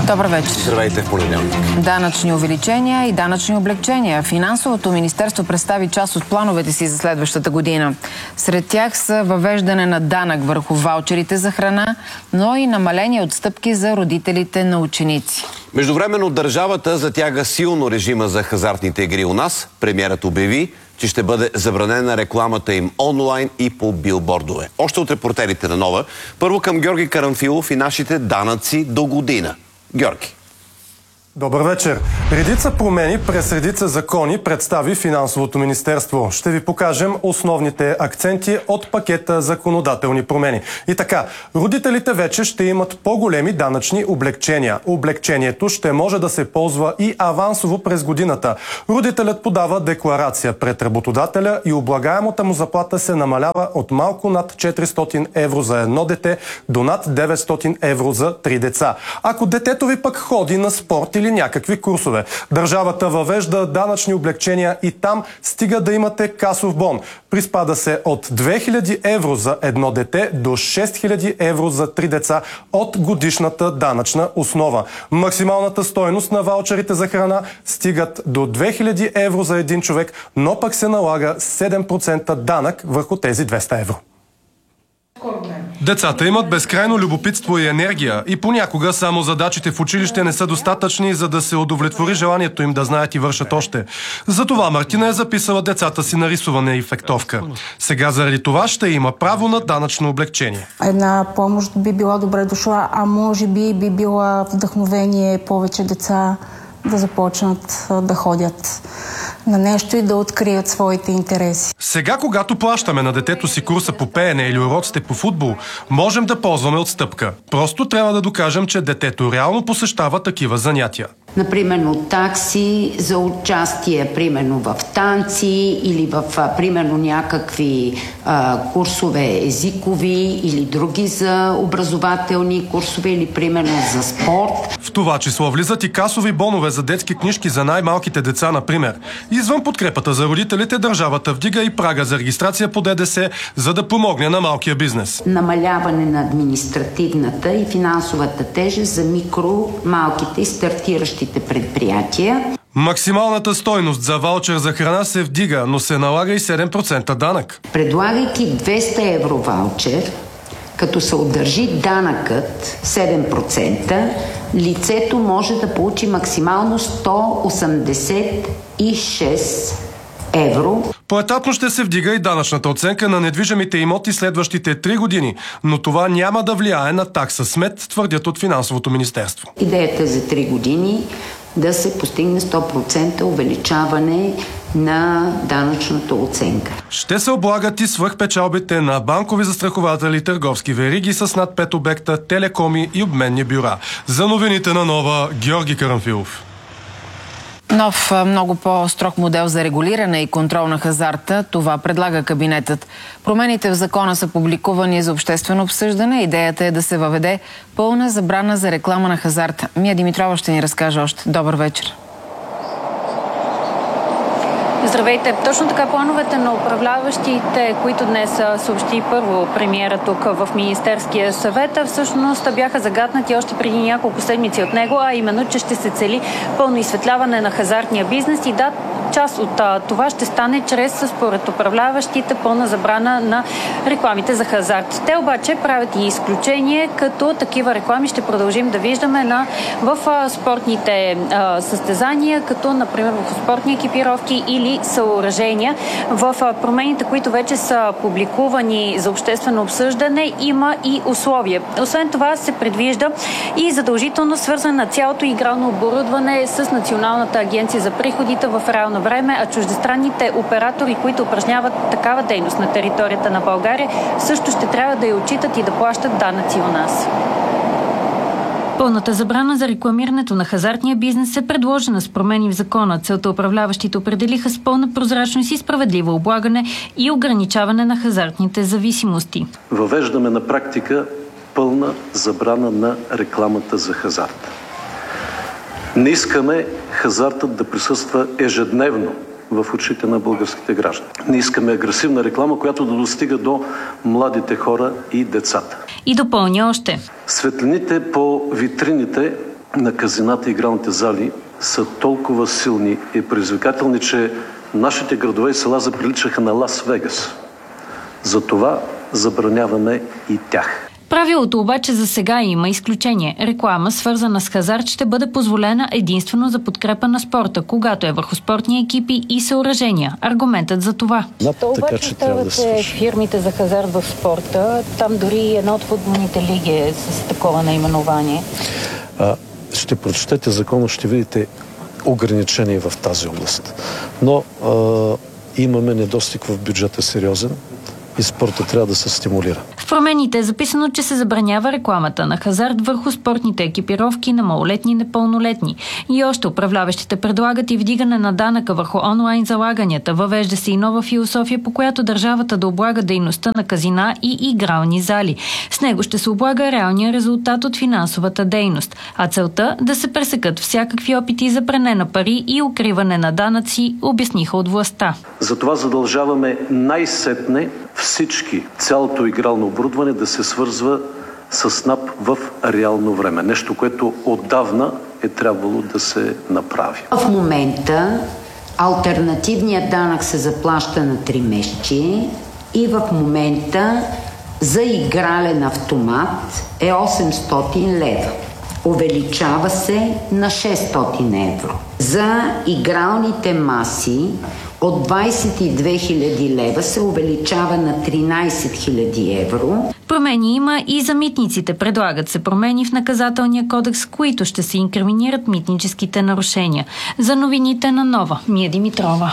Добър вечер. Здравейте в понеделник. Данъчни увеличения и данъчни облекчения. Финансовото министерство представи част от плановете си за следващата година. Сред тях са въвеждане на данък върху ваучерите за храна, но и намаление отстъпки за родителите на ученици. Междувременно държавата затяга силно режима за хазартните игри у нас. Премиерът обяви, че ще бъде забранена рекламата им онлайн и по билбордове. Още от репортерите на Нова. Първо към Георги Карамфилов и нашите данъци до година. Георги. Добър вечер. Редица промени през редица закони представи Финансовото министерство. Ще ви покажем основните акценти от пакета законодателни промени. И така, родителите вече ще имат по-големи данъчни облекчения. Облекчението ще може да се ползва и авансово през годината. Родителят подава декларация пред работодателя и облагаемата му заплата се намалява от малко над 400 евро за едно дете до над 900 евро за 3 деца. Ако детето ви пък ходи на спорт или някакви курсове. Държавата въвежда данъчни облекчения и там стига да имате касов бон. Приспада се от 2000 евро за едно дете до 6000 евро за 3 деца от годишната данъчна основа. Максималната стойност на ваучерите за храна стигат до 2000 евро за един човек, но пък се налага 7% данък върху тези 200 евро. Децата имат безкрайно любопитство и енергия и понякога само задачите в училище не са достатъчни, за да се удовлетвори желанието им да знаят и вършат още. Затова Мартина е записала децата си на рисуване и фехтовка. Сега заради това ще има право на данъчно облекчение. Една помощ би била добре дошла, а може би била вдъхновение повече деца да започнат да ходят на нещо и да открият своите интереси. Сега, когато плащаме на детето си курса по пеене или уроците по футбол, можем да ползваме отстъпка. Просто трябва да докажем, че детето реално посещава такива занятия. Например, такси за участие, примерно в танци или в, примерно, някакви курсове езикови или други за образователни курсове или, примерно, за спорт. В това число влизат и касови бонове за детски книжки за най-малките деца, например. Извън подкрепата за родителите, държавата вдига и прага за регистрация по ДДС, за да помогне на малкия бизнес. Намаляване на административната и финансовата тежест за микро, малките и стартиращите предприятия. Максималната стойност за ваучер за храна се вдига, но се налага и 7% данък. Предлагайки 200 евро ваучер, като се удържи данъкът 7%, лицето може да получи максимално 186 евро. Поетапно ще се вдига и данъчната оценка на недвижимите имоти следващите 3 години, но това няма да влияе на такса смет, твърдят от Финансовото министерство. Идеята е за 3 години да се постигне 100% увеличаване на данъчната оценка. Ще се облагат и свръхпечалбите на банкови застрахователи, търговски вериги с над 5 обекта, телекоми и обменни бюра. За новините на Нова, Георги Карамфилов. Нов, много по-строг модел за регулиране и контрол на хазарта. Това предлага кабинетът. Промените в закона са публикувани за обществено обсъждане. Идеята е да се въведе пълна забрана за реклама на хазарта. Мия Димитрова ще ни разкаже още. Добър вечер. Здравейте! Точно така, плановете на управляващите, които днес съобщи първо премиера тук в Министерския съвет, всъщност бяха загатнати още преди няколко седмици от него, а именно, че ще се цели пълно изсветляване на хазартния бизнес и да, част от това ще стане чрез, според управляващите, пълна забрана на рекламите за хазарт. Те обаче правят и изключение, като такива реклами ще продължим да виждаме в спортните състезания, като например в спортни екипировки или съоръжения. В промените, които вече са публикувани за обществено обсъждане, има и условия. Освен това се предвижда и задължително свързане на цялото игрално оборудване с Националната агенция за приходите в реално време, а чуждестранните оператори, които упражняват такава дейност на територията на България, също ще трябва да я отчитат и да плащат данъци у нас. Пълната забрана за рекламирането на хазартния бизнес е предложена с промени в закона. Целта управляващите определиха с пълна прозрачност и справедливо облагане и ограничаване на хазартните зависимости. Въвеждаме на практика пълна забрана на рекламата за хазарт. Не искаме хазартът да присъства ежедневно в очите на българските граждани. Не искаме агресивна реклама, която да достига до младите хора и децата. И допълня още. Светлините по витрините на казината и игралните зали са толкова силни и предизвикателни, че нашите градове и села заприличаха на Лас Вегас. Затова забраняваме и тях. Правилото обаче за сега има изключение. Реклама, свързана с хазарт, ще бъде позволена единствено за подкрепа на спорта, когато е върху спортни екипи и съоръжения. Аргументът за това. Обаче ставате фирмите за хазарт в спорта. Там дори една от футболните лиги е с такова наименование. Ще прочетете закона, ще видите ограничения в тази област. Но имаме недостиг в бюджета сериозен и спорта трябва да се стимулира. В промените е записано, че се забранява рекламата на хазарт върху спортните екипировки на малолетни и непълнолетни. И още управляващите предлагат и вдигане на данъка върху онлайн залаганията. Въвежда се и нова философия, по която държавата да облага дейността на казина и игрални зали. С него ще се облага реалния резултат от финансовата дейност, а целта да се пресекат всякакви опити за пране на пари и укриване на данъци, обясниха от властта. Затова задължаваме най-сетне всички, цялото игрално оборудване да се свързва с НАП в реално време. Нещо, което отдавна е трябвало да се направи. В момента алтернативният данък се заплаща на 3 месечи и в момента за игрален автомат е 800 лева. Увеличава се на 600 евро. За игралните маси от 22 000 лева се увеличава на 13 000 евро. Промени има и за митниците. Предлагат се промени в наказателния кодекс, които ще се инкриминират митническите нарушения. За новините на Нова, Мия Димитрова.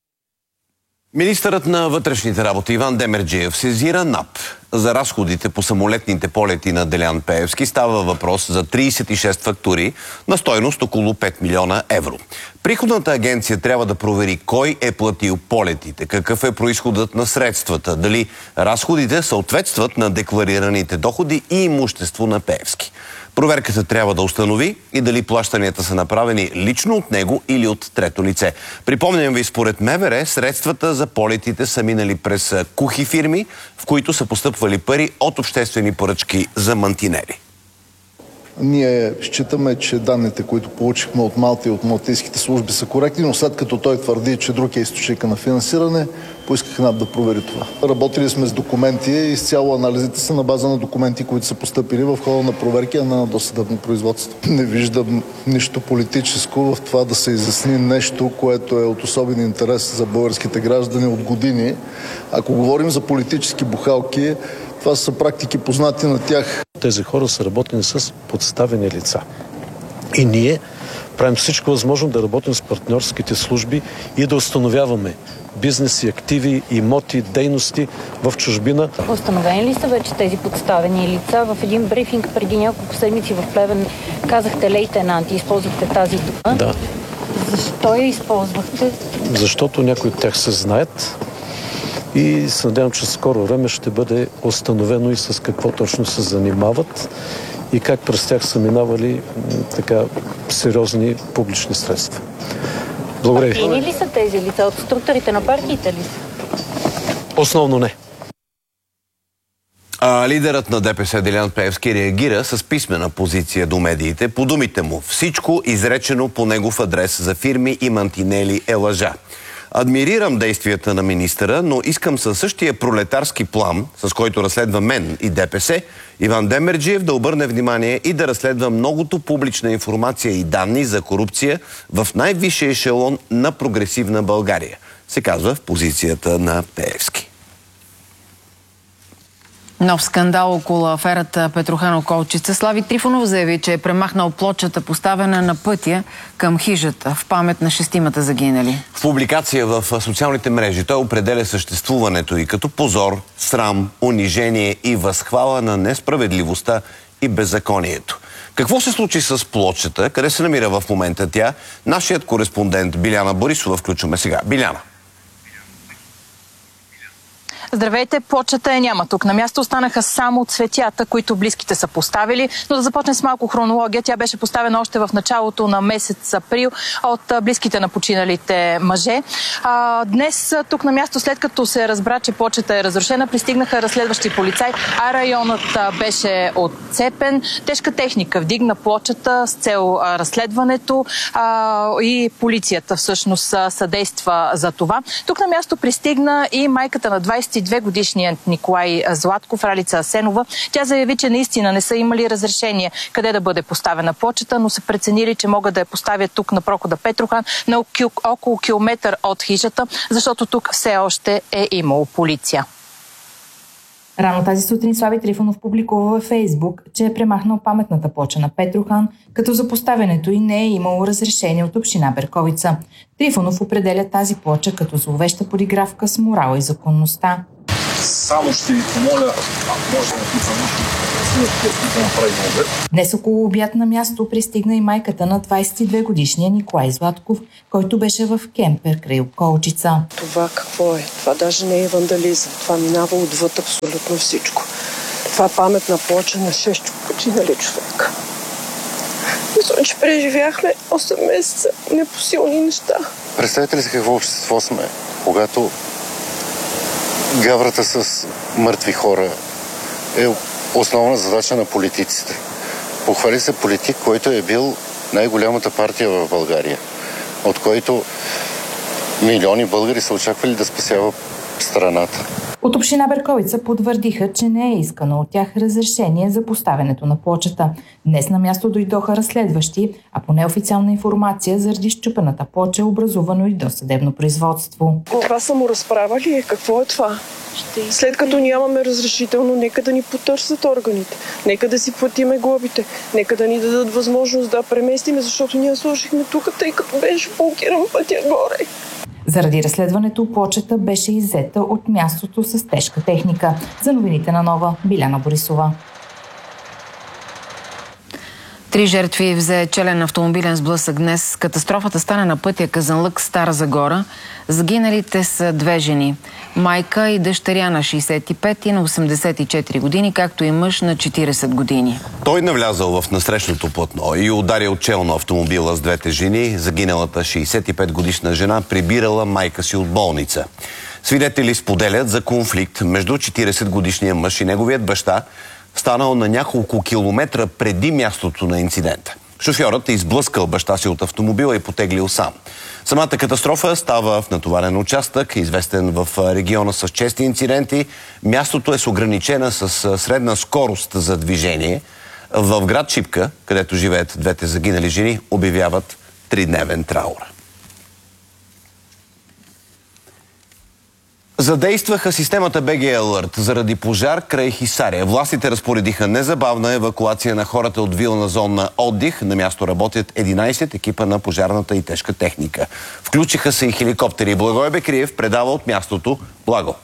Министърът на вътрешните работи Иван Демерджиев сезира НАП за разходите по самолетните полети на Делян Пеевски. Става въпрос за 36 фактури на стойност около 5 милиона евро. Приходната агенция трябва да провери кой е платил полетите, какъв е произходът на средствата, дали разходите съответстват на декларираните доходи и имущество на Пеевски. Проверката трябва да установи и дали плащанията са направени лично от него или от трето лице. Припомням ви, според МВР, средствата за полетите са минали през кухи фирми, в които са постъпвали пари от обществени поръчки за мантинели. Ние считаме, че данните, които получихме от Малта и от малтийските служби, са коректни, но след като той твърди, че друг е източника на финансиране, поисках НАП да провери това. Работили сме с документи и изцяло анализите са на база на документи, които са постъпили в хода на проверки, а не на досъдебно производство. Не виждам нищо политическо в това да се изясни нещо, което е от особен интерес за българските граждани от години. Ако говорим за политически бухалки, това са практики познати на тях. Тези хора са работени с подставени лица. И ние правим всичко възможно да работим с партньорските служби и да установяваме бизнеси, активи, имоти, дейности в чужбина. Установени ли са вече тези подставени лица? В един брифинг преди няколко седмици в Плевен казахте лейтенанти, използвахте тази дума. Да. Защо я използвахте? Защото някои от тях се знаят и се надявам, че скоро време ще бъде установено и с какво точно се занимават и как през тях са минавали така сериозни публични средства. Благодаря. Партийни ли са тези лица? От структурите на партиите ли са? Основно не. Лидерът на ДПС Делян Пеевски реагира с писмена позиция до медиите. По думите му, всичко изречено по негов адрес за фирми и мантинели е лъжа. Адмирирам действията на министъра, но искам със същия пролетарски план, с който разследва мен и ДПС, Иван Демерджиев да обърне внимание и да разследва многото публична информация и данни за корупция в най-висшия ешелон на прогресивна България, се казва в позицията на Пеевски. Нов скандал около аферата Петрохан-Околчица. Слави Трифонов заяви, че е премахнал плочата, поставена на пътя към хижата в памет на 6-мата загинали. В публикация в социалните мрежи той определя съществуването и като позор, срам, унижение и възхвала на несправедливостта и беззаконието. Какво се случи с плочата? Къде се намира в момента тя? Нашият кореспондент Биляна Борисова включваме сега. Биляна. Здравейте, плочата я няма тук. На място останаха само цветята, които близките са поставили. Но да започнем с малко хронология. Тя беше поставена още в началото на месец април от близките на починалите мъже. Днес тук на място, след като се разбра, че плочата е разрушена, пристигнаха разследващи полицаи, а районът беше отцепен. Тежка техника вдигна плочата с цел разследването и полицията всъщност съдейства за това. Тук на място пристигна и майката на 22-годишният Николай Златков, Ралица Асенова. Тя заяви, че наистина не са имали разрешение къде да бъде поставена плочата, но са преценили, че могат да я поставят тук на прохода Петрохан, на около километър от хижата, защото тук все още е имало полиция. Рано тази сутрин Слави Трифонов публикува във Фейсбук, че е премахнал паметната плоча на Петрохан, като за поставянето й не е имало разрешение от община Берковица. Трифонов определя тази плоча като зловеща подигравка с морала и законността. Само ще ви помоля, може да написам да направим обед. Днес около обяд на място пристигна и майката на 22-годишния Николай Златков, който беше в кемпер край Околчица. Това какво е? Това даже не е вандализъм. Това минава отвъд абсолютно всичко. Това е паметна плоча на 6 починали човека. Мисля, че преживяхме 8 месеца непосилни неща. Представете ли си какво общество сме, когато гаврата с мъртви хора е основна задача на политиците. Похвали се политик, който е бил най-голямата партия в България, от който милиони българи са очаквали да спасява страната. От община Берковица потвърдиха, че не е искано от тях разрешение за поставянето на плочата. Днес на място дойдоха разследващи, а по неофициална информация заради счупената плоча е образувано и досъдебно производство. Това са му разправили. Какво е това? След като нямаме разрешително, нека да ни потърсят органите. Нека да си платиме глобите. Нека да ни дадат възможност да преместиме, защото ние слушахме тук, тъй като беше блокиран пътя горе. Заради разследването плочата беше иззета от мястото с тежка техника. За новините на Нова, Биляна Борисова. 3 жертви взе челен автомобилен сблъсък днес. Катастрофата стана на пътя Казанлък – Стара Загора. Загиналите са 2 жени. Майка и дъщеря на 65 и на 84 години, както и мъж на 40 години. Той навлязал в насрещното платно и ударил челно автомобила с 2 жени. Загиналата 65-годишна жена прибирала майка си от болница. Свидетели споделят за конфликт между 40-годишния мъж и неговият баща, станал на няколко километра преди мястото на инцидента. Шофьорът е изблъскал баща си от автомобила и потеглил сам. Самата катастрофа става в натоварен участък, известен в региона с чести инциденти. Мястото е с ограничена с средна скорост за движение. В град Шипка, където живеят 2 загинали жени, обявяват 3-дневен траур. Задействаха системата БГ Алърт заради пожар край Хисария. Властите разпоредиха незабавна евакуация на хората от вилна зона отдих. На място работят 11 екипа на пожарната и тежка техника. Включиха се и хеликоптери. Благой Бекриев предава от мястото. Благо.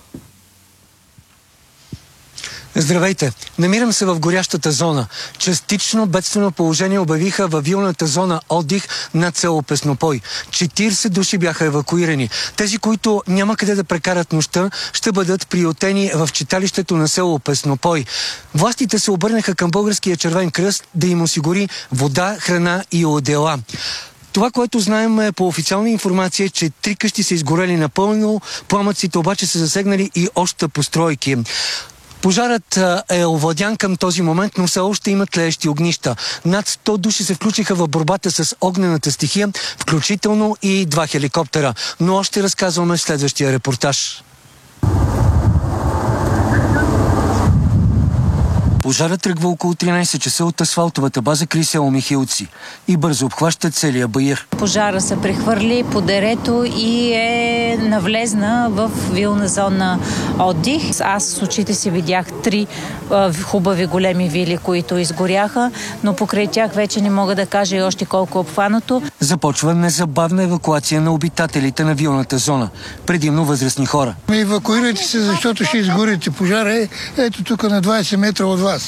Здравейте! Намирам се в горящата зона. Частично бедствено положение обявиха във вилната зона отдих над село Песнопой. 40 души бяха евакуирани. Тези, които няма къде да прекарат нощта, ще бъдат приютени в читалището на село Песнопой. Властите се обърнаха към Българския червен кръст да им осигури вода, храна и одеяла. Това, което знаем е по официална информация, че 3 къщи са изгорели напълно, пламъците обаче са засегнали и още постройки. Пожарът е овладян към този момент, но все още има тлеещи огнища. Над 100 души се включиха в борбата с огнената стихия, включително и 2 хеликоптера. Но още разказваме в следващия репортаж. Пожарът тръгва около 13 часа от асфалтовата база край село Михилци и бързо обхваща целия баир. Пожара се прехвърли по дерето и е навлезна в вилна зона отдих. Аз с очите си видях 3 хубави големи вили, които изгоряха, но покрай тях вече не мога да кажа и още колко е обхванато. Започва незабавна евакуация на обитателите на вилната зона, предимно възрастни хора. Евакуирайте се, защото ще изгорите. Пожара е ето тук на 20 метра от вас.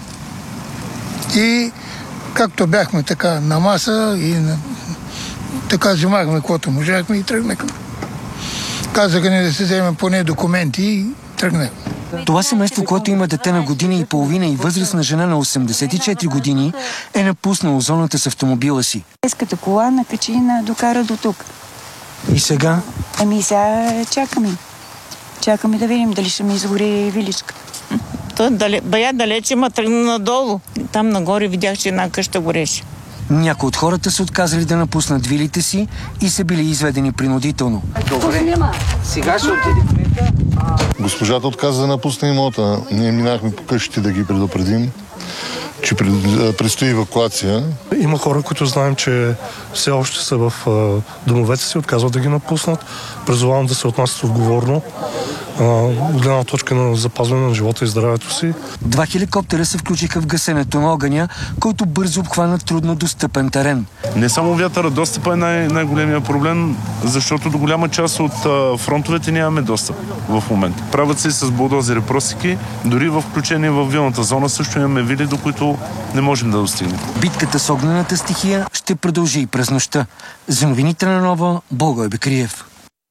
И както бяхме така на маса и така взимахме каквото можахме и тръгнахме. Казаха ни да се вземем поне документи, тръгне. Това семейство, което има дете на година и половина и възрастна жена на 84 години, е напуснало зоната с автомобила си. Еската кола накачи и докара до тук. И сега? Ами сега чакаме. Чакаме да видим дали ще ми изгори виличка. Бая далече, ма тръгна надолу. Там нагоре видях, че една къща гореше. Някои от хората са отказали да напуснат вилите си и са били изведени принудително. Добре, сега ще отиде кмета. Госпожата отказа да напусне имота. Ние минахме по къщите да ги предупредим, че предстои евакуация. Има хора, които знаем, че все още са в домовете си, отказват да ги напуснат. Призовавам да се отнасят отговорно от гледна точка на запазване на живота и здравето си. 2 хеликоптера се включиха в гасенето на огъня, който бързо обхвана трудно достъпен терен. Не само вятъра, достъпа е най-големия проблем, защото до голяма част от фронтовете нямаме достъп в момента. Правят се с булдозери просеки, дори в включение в вилната зона също имаме вили, до които не можем да достигнем. Битката с огнената стихия ще продължи и през нощта. За новините на Нова, Благой Бекриев.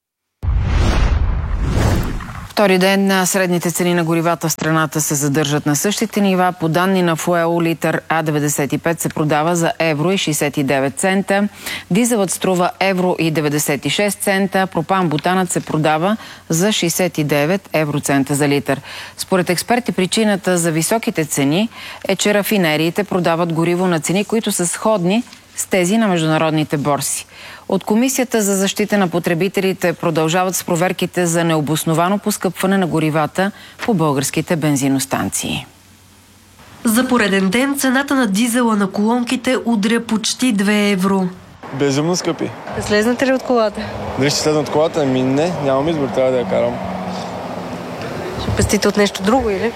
Втори ден на средните цени на горивата в страната се задържат на същите нива. По данни на Фуел, литър А95 се продава за евро и 69 цента. Дизелът струва евро и 96 цента. Пропан-бутанът се продава за 69 евроцента за литър. Според експерти, причината за високите цени е, че рафинериите продават гориво на цени, които са сходни с тези на международните борси. От Комисията за защита на потребителите продължават с проверките за необосновано поскъпване на горивата по българските бензиностанции. За пореден ден цената на дизела на колонките удря почти 2 евро. Безумно скъпи. Слезнете ли от колата? Дали ще слезна от колата? Ами не, нямам избор, трябва да я карам. Ще пестите от нещо друго, или?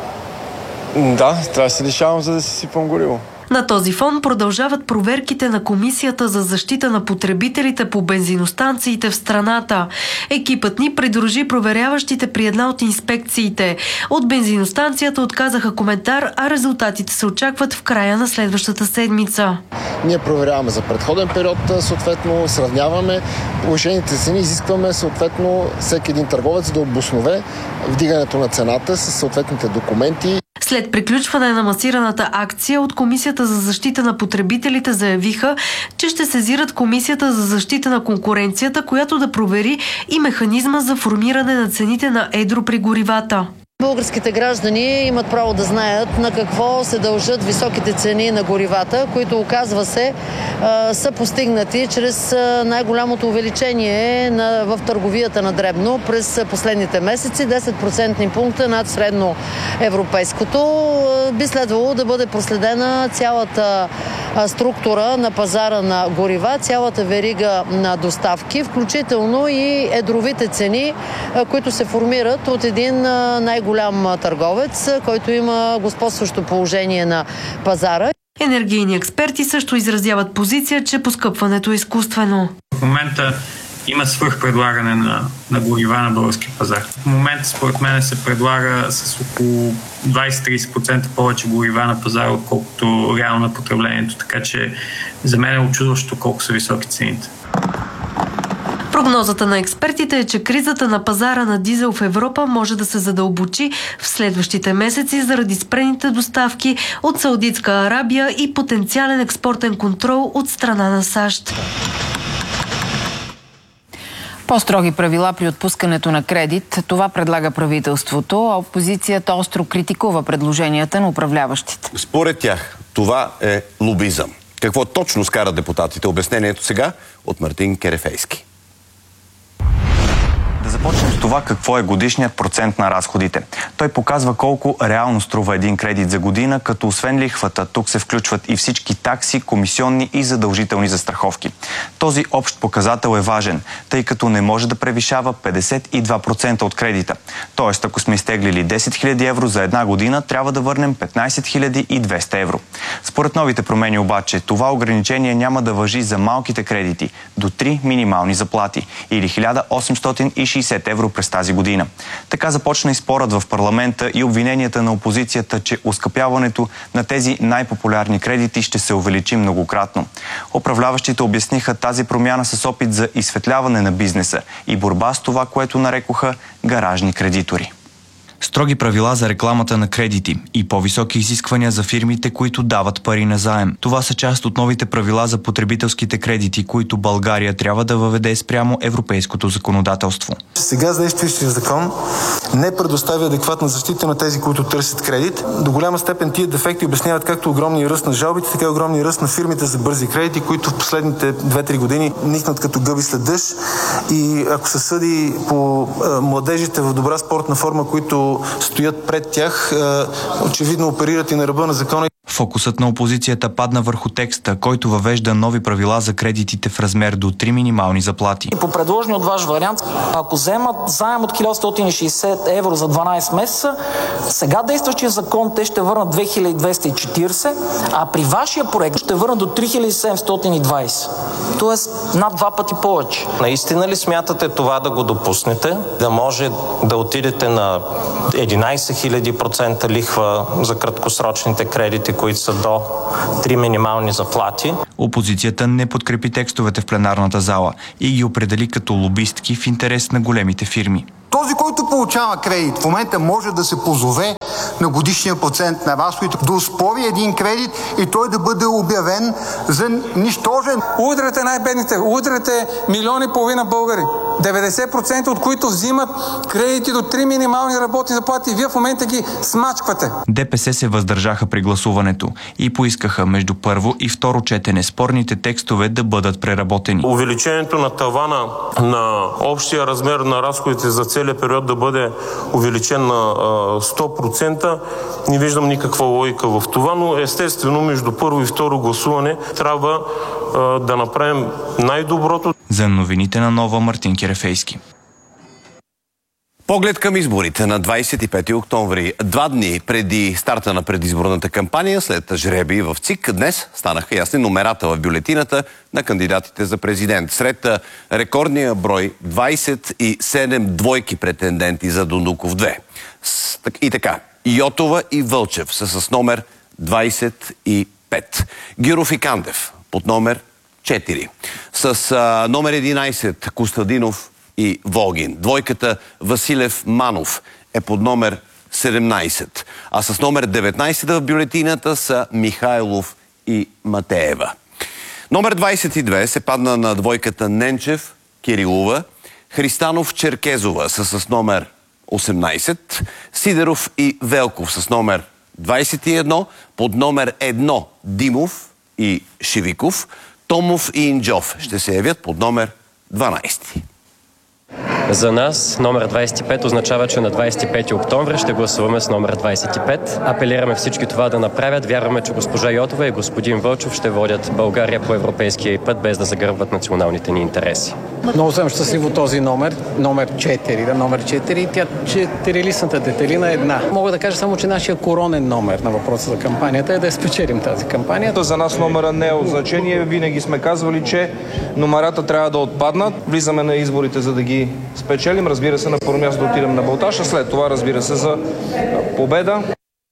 Да, трябва да се лишавам, за да си сипам гориво. На този фон продължават проверките на Комисията за защита на потребителите по бензиностанциите в страната. Екипът ни придружи проверяващите при една от инспекциите. От бензиностанцията отказаха коментар, а резултатите се очакват в края на следващата седмица. Ние проверяваме за предходен период, съответно сравняваме повишените цени, изискваме съответно всеки един търговец да обоснове вдигането на цената с съответните документи. След приключване на масираната акция от Комисията за защита на потребителите заявиха, че ще сезират Комисията за защита на конкуренцията, която да провери и механизма за формиране на цените на едро при горивата. Българските граждани имат право да знаят на какво се дължат високите цени на горивата, които, оказва се, са постигнати чрез най-голямото увеличение в търговията на дребно през последните месеци, 10% пункта над средно европейското. Би следвало да бъде проследена цялата структура на пазара на горива, цялата верига на доставки, включително и едровите цени, които се формират от един най-голям търговец, който има господстващо положение на пазара. Енергийни експерти също изразяват позиция, че поскъпването е изкуствено. В момента има свръхпредлагане на горива на български пазар. В момента, според мен, се предлага с около 20-30% повече горива на пазара, отколкото реално на потреблението. Така че за мен е учудващо колко са високи цените. Прогнозата на експертите е, че кризата на пазара на дизел в Европа може да се задълбочи в следващите месеци заради спрените доставки от Саудитска Арабия и потенциален експортен контрол от страна на САЩ. По-строги правила при отпускането на кредит. Това предлага правителството, а опозицията остро критикува предложенията на управляващите. Според тях това е лобизъм. Какво точно скара депутатите? Обяснението сега от Мартин Керефейски. Да започнем с това какво е годишният процент на разходите. Той показва колко реално струва един кредит за година, като освен лихвата тук се включват и всички такси, комисионни и задължителни застраховки. Този общ показател е важен, тъй като не може да превишава 52% от кредита. Тоест, ако сме изтеглили 10 000 евро за една година, трябва да върнем 15 200 евро. Според новите промени обаче, това ограничение няма да важи за малките кредити до 3 минимални заплати или 1860 евро през тази година. Така започна и спорът в парламента и обвиненията на опозицията, че оскъпяването на тези най-популярни кредити ще се увеличи многократно. Управляващите обясниха тази промяна с опит за изсветляване на бизнеса и борба с това, което нарекоха гаражни кредитори. Строги правила за рекламата на кредити и по-високи изисквания за фирмите, които дават пари на заем. Това са част от новите правила за потребителските кредити, които България трябва да въведе спрямо европейското законодателство. Сега действащия закон не предоставя адекватна защита на тези, които търсят кредит. До голяма степен тия дефекти обясняват както огромния ръст на жалбите, така и огромния ръст на фирмите за бързи кредити, които в последните 2-3 години никнат като гъби след дъжд. И ако се съди по младежите в добра спортна форма, които стоят пред тях, очевидно оперират и на ръба на закона. Фокусът на опозицията падна върху текста, който въвежда нови правила за кредитите в размер до 3 минимални заплати. По предложение от ваш вариант, ако вземат заем от 1160 евро за 12 месеца, сега действащия закон те ще върнат 2240, а при вашия проект ще върнат до 3720. Тоест над 2 пъти повече. Наистина ли смятате това да го допуснете? Да може да отидете на 11 000% лихва за краткосрочните кредити, които са до 3 минимални заплати? Опозицията не подкрепи текстовете в пленарната зала и ги определи като лобистки в интерес на големите фирми. Този, който получава кредит, в момента може да се позове на годишния процент на разходите, да оспори един кредит и той да бъде обявен за нищожен. Удряте най-бедните, удряте 1,5 милиона българи, 90% от които взимат кредити до 3 минимални работни заплати и вие в момента ги смачквате. ДПС се въздържаха при гласуването и поискаха между първо и второ четене спорните текстове да бъдат преработени. Увеличението на тавана на общия размер на разходите за целият период да бъде увеличен на 100%. Не виждам никаква логика в това, но естествено между първо и второ гласуване трябва да направим най-доброто. За новините на Нова, Мартин Кирефейски. Поглед към изборите на 25 октомври. 2 дни преди старта на предизборната кампания, след жребий в ЦИК, днес станаха ясни номерата в бюлетината на кандидатите за президент. Сред рекордния брой 27 двойки претенденти за Дондуков 2. И така, Йотова и Вълчев са с номер 25. Гиров и Кандев под номер 4. С номер 11 Костадинов и Волгин. Двойката Василев-Манов е под номер 17. А с номер 19 в бюлетината са Михайлов и Матеева. Номер 22 се падна на двойката Ненчев-Кирилова. Христанов-Черкезова са с номер 18. Сидеров и Велков с номер 21. Под номер 1 Димов и Шивиков. Томов и Инджов ще се явят под номер 12. За нас номер 25 означава, че на 25 октомври ще гласуваме с номер 25. Апелираме всички това да направят. Вярваме, че госпожа Йотова и господин Вълчев ще водят България по европейския път, без да загърбват националните ни интереси. Много съм щастливо този номер 4. Номер 4, тя четирилистната детелина е една. Мога да кажа само, че нашия коронен номер на въпроса за кампанията е да спечелим тази кампания. За нас номера не е от значение. Винаги сме казвали, че номерата трябва да отпаднат. Влизаме на изборите, за да ги спечелим. Разбира се, на първо място да отидем на балтаж, а след това, разбира се, за победа.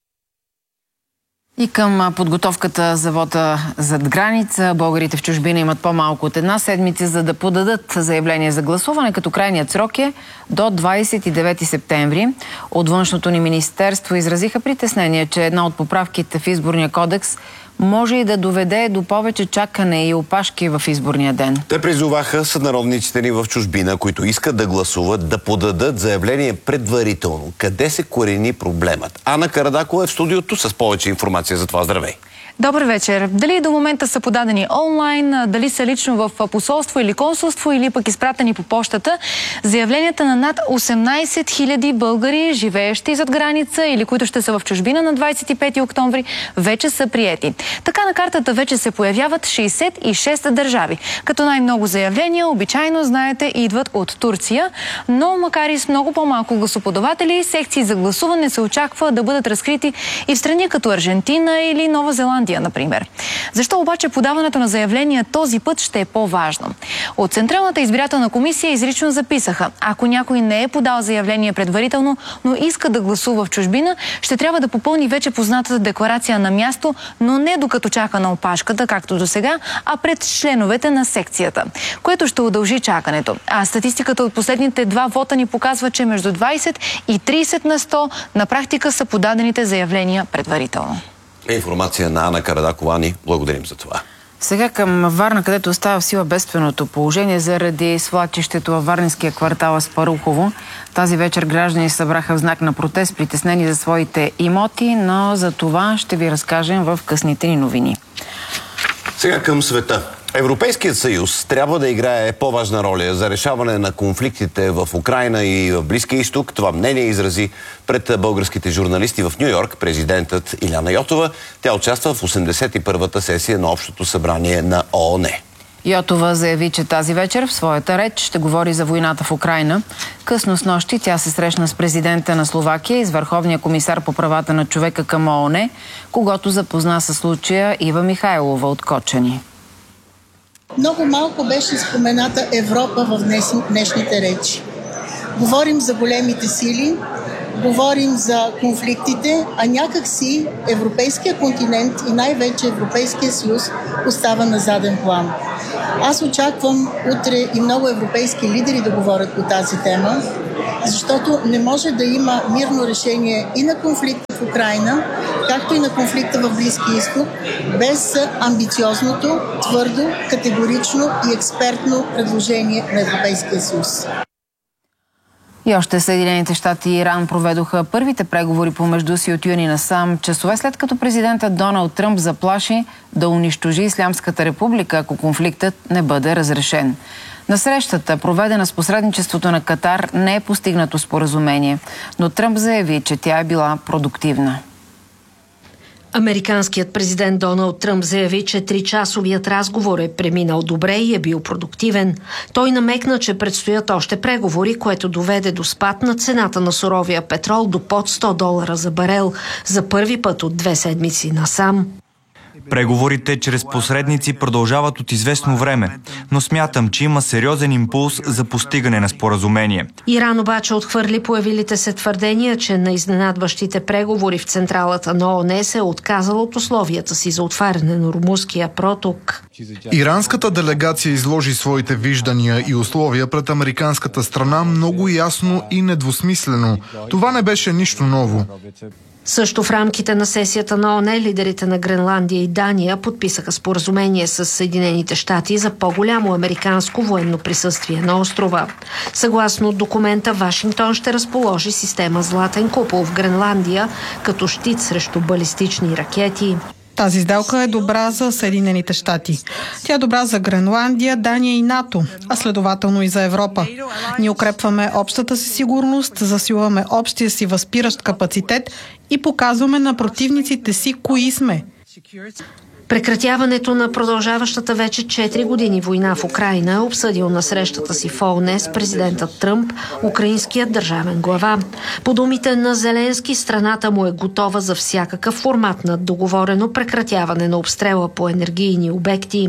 И към подготовката за вота зад граница, българите в чужбина имат по-малко от една седмица, за да подадат заявление за гласуване, като крайният срок е до 29 септември. От Външното ни министерство изразиха притеснение, че една от поправките в изборния кодекс може и да доведе до повече чакане и опашки в изборния ден. Те призоваха сънародниците ни в чужбина, които искат да гласуват, да подадат заявление предварително. Къде се корени проблемът? Ана Карадакова е в студиото с повече информация за това. Здравей! Добър вечер. Дали до момента са подадени онлайн, дали са лично в посолство или консулство, или пък изпратени по почтата, заявленията на над 18 000 българи, живеещи зад граница или които ще са в чужбина на 25 октомври, вече са приети. Така на картата вече се появяват 66 държави. Като най-много заявления, обичайно, знаете, идват от Турция, но макар и с много по-малко гласоподаватели, секции за гласуване се очаква да бъдат разкрити и в страни като Аржентина или Нова Зеландия. Гренландия, например. Защо обаче подаването на заявления този път ще е по-важно? От Централната избирателна комисия изрично записаха: ако някой не е подал заявление предварително, но иска да гласува в чужбина, ще трябва да попълни вече познатата декларация на място, но не докато чака на опашката, както до сега, а пред членовете на секцията, което ще удължи чакането. А статистиката от последните 2 вота ни показва, че между 20 и 30 на 100 на практика са подадените заявления предварително. Информация на Ана Карадакова. Ни благодарим за това. Сега към Варна, където остава в сила бедственото положение заради свлачището във варненския квартал Аспарухово. Тази вечер граждани се събраха в знак на протест, притеснени за своите имоти, но за това ще ви разкажем в късните ни новини. Сега към света. Европейският съюз трябва да играе по-важна роля за решаване на конфликтите в Украйна и в Близкия изток. Това мнение изрази пред българските журналисти в Ню-Йорк президентът Иляна Йотова. Тя участва в 81-та сесия на Общото събрание на ООН. Йотова заяви, че тази вечер в своята реч ще говори за войната в Украйна. Късно снощи тя се срещна с президента на Словакия и с Върховния комисар по правата на човека към ООН, когото запозна със случая Ива Михайлова от Кочани. Много малко беше спомената Европа в днешните речи. Говорим за големите сили, говорим за конфликтите, а някак си европейския континент и най-вече Европейския съюз остава на заден план. Аз очаквам утре и много европейски лидери да говорят по тази тема, защото не може да има мирно решение и на конфликта в Украйна, както и на конфликта в Близкия изток, без амбициозното, твърдо, категорично и експертно предложение на Европейския съюз. И още Съединените щати и Иран проведоха първите преговори помежду си от юни насам, часове след като президентът Доналд Тръмп заплаши да унищожи Ислямската република, ако конфликтът не бъде разрешен. На срещата, проведена с посредничеството на Катар, не е постигнато споразумение, но Тръмп заяви, че тя е била продуктивна. Американският президент Доналд Тръмп заяви, че 3-часовият разговор е преминал добре и е бил продуктивен. Той намекна, че предстоят още преговори, което доведе до спад на цената на суровия петрол до под $100 за барел за първи път от 2 седмици насам. Преговорите чрез посредници продължават от известно време, но смятам, че има сериозен импулс за постигане на споразумение. Иран обаче отхвърли появилите се твърдения, че на изненадващите преговори в централата на ООН се е отказал от условията си за отваряне на Ормузския проток. Иранската делегация изложи своите виждания и условия пред американската страна много ясно и недвусмислено. Това не беше нищо ново. Също в рамките на сесията на ООН лидерите на Гренландия и Дания подписаха споразумение с Съединените щати за по-голямо американско военно присъствие на острова. Съгласно документа, Вашингтон ще разположи система Златен купол в Гренландия като щит срещу балистични ракети. Тази сделка е добра за Съединените щати. Тя е добра за Гренландия, Дания и НАТО, а следователно и за Европа. Ние укрепваме общата си сигурност, засилваме общия си възпиращ капацитет и показваме на противниците си кои сме. Прекратяването на продължаващата вече 4 години война в Украйна е обсъдил на срещата си в ООН с президентът Тръмп, украинският държавен глава. По думите на Зеленски, страната му е готова за всякакъв формат на договорено прекратяване на обстрела по енергийни обекти.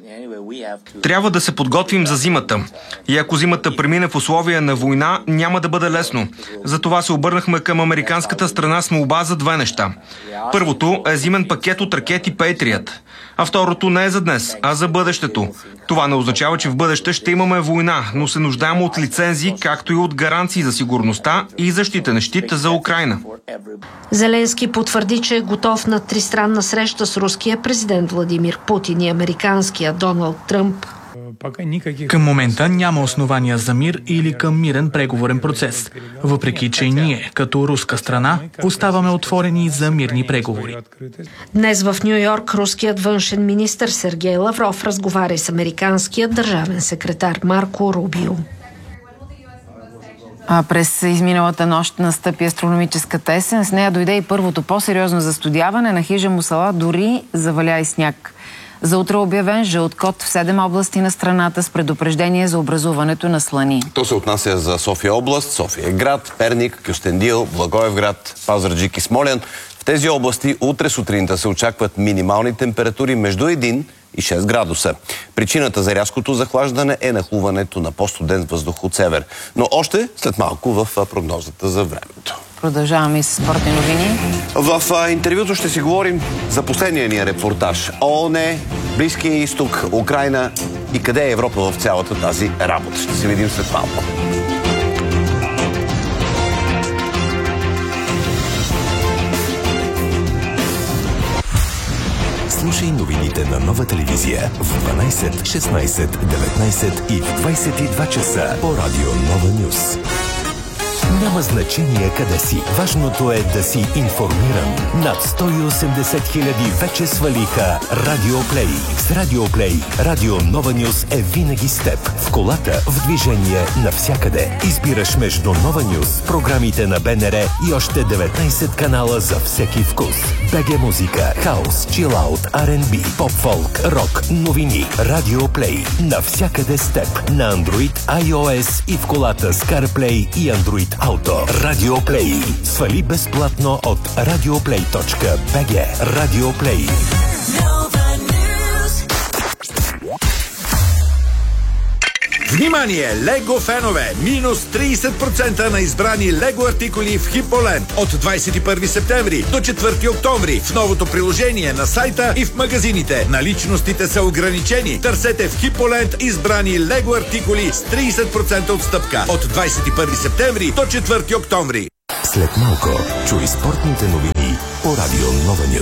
Трябва да се подготвим за зимата. И ако зимата премине в условия на война, няма да бъде лесно. Затова се обърнахме към американската страна с молба за 2 неща. Първото е зимен пакет от ракети Patriot. А второто не е за днес, а за бъдещето. Това не означава, че в бъдеще ще имаме война, но се нуждаем от лицензии, както и от гаранции за сигурността и защитен щит за Украйна. Зеленски потвърди, че е готов на тристранна среща с руския президент Владимир Путин и американския Доналд Тръмп. Към момента няма основания за мир или към мирен преговорен процес, въпреки че ние, като руска страна, оставаме отворени за мирни преговори. Днес в Ню-Йорк руският външен министър Сергей Лавров разговаря с американският държавен секретар Марко Рубио. През изминалата нощ настъпи астрономическата есен. С нея дойде и първото по-сериозно застудяване. На хижа Мусала дори заваля и сняг. За утре обявен жълт код в 7 области на страната с предупреждение за образуването на слани. То се отнася за София област, София град, Перник, Кюстендил, Благоевград, Пазарджик и Смолян. В тези области утре сутринта се очакват минимални температури между 1 и 6 градуса. Причината за рязкото захлаждане е нахлуването на по-студен въздух от север. Но още след малко в прогнозата за времето. Продължаваме и с спортни новини. В интервюто ще си говорим за последния ни репортаж. ООН, Близкия изток, Украйна и къде е Европа в цялата тази работа. Ще се видим след малко. Слушай новините на Нова телевизия в 12, 16, 19 и в 22 часа по радио Нова Нюс. Няма значение къде си. Важното е да си информиран. Над 180 хиляди вече свалиха Радио Плей. С Радио Плей Радио Нова Нюс е винаги с теб. В колата, в движение, навсякъде. Избираш между Нова Нюс, програмите на БНР и още 19 канала за всеки вкус. БГ музика, хаус, чилаут, R&B, поп-фолк, рок, новини. Радио Плей. Навсякъде с теб. На Android, iOS и в колата с CarPlay и Android Auto. Радио Плей. Свали безплатно от radioplay.bg. Радио Плей. Внимание, Лего фенове! Минус 30% на избрани Лего артикули в Хиполенд от 21 септември до 4 октомври в новото приложение на сайта и в магазините. Наличностите са ограничени. Търсете в Хиполенд избрани Лего артикули с 30% отстъпка от 21 септември до 4 октомври. След малко чуй спортните новини по радио Нова Нюс.